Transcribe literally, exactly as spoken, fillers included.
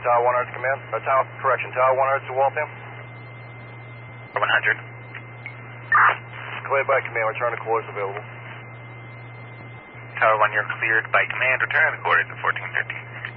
Tower one hundred to command. Uh, tower, correction, Tower one hundred to Waltham. one hundred. Cleared by command, return to quarters available. Tower one, you're cleared by command, return to quarters at fourteen thirteen.